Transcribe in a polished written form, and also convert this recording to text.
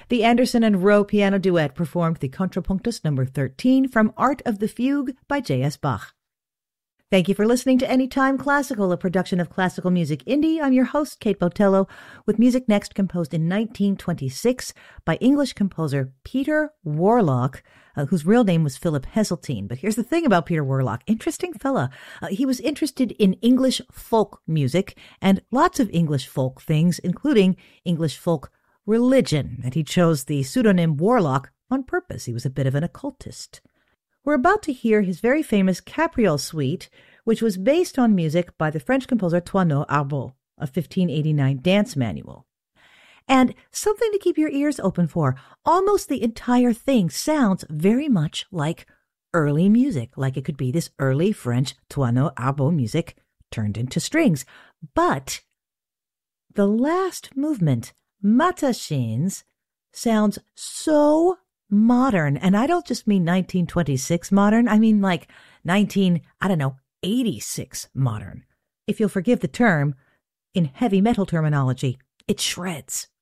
The Anderson and Rowe piano duet performed the Contrapunktist number 13 from Art of the Fugue by J.S. Bach. Thank you for listening to Anytime Classical, a production of Classical Music Indie. I'm your host, Kate Botello, with music next composed in 1926 by English composer Peter Warlock, whose real name was Philip Heseltine. But here's the thing about Peter Warlock. Interesting fella. He was interested in English folk music and lots of English folk things, including English folk religion. And he chose the pseudonym Warlock on purpose. He was a bit of an occultist. We're about to hear his very famous Capriole Suite, which was based on music by the French composer Toineau Arbeau, a 1589 dance manual. And something to keep your ears open for, almost the entire thing sounds very much like early music, like it could be this early French Toineau Arbeau music turned into strings. But the last movement, Matachines, sounds so modern, and I don't just mean 1926 modern, I mean like 86 modern. If you'll forgive the term, in heavy metal terminology, it shreds.